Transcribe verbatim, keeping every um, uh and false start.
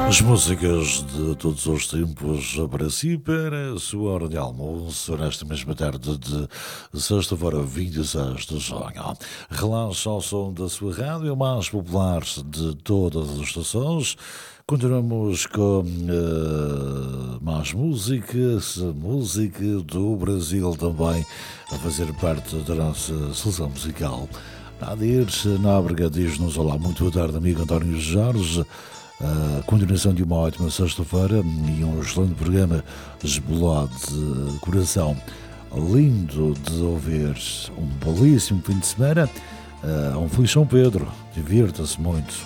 As músicas de todos os tempos para si, para a sua hora de almoço, nesta mesma tarde de sexta-feira, vinte e seis de junho. Relaxa ao som da sua rádio, mais popular de todas as estações. Continuamos com uh, mais músicas, música do Brasil também, a fazer parte da nossa seleção musical. Nadir Nóbrega diz-nos: olá, muito boa tarde, amigo António Jorge. A continuação de uma ótima sexta-feira e um excelente programa esbolado de coração. Lindo de ouvir, um belíssimo fim de semana. Uh, um feliz São Pedro, divirta-se muito.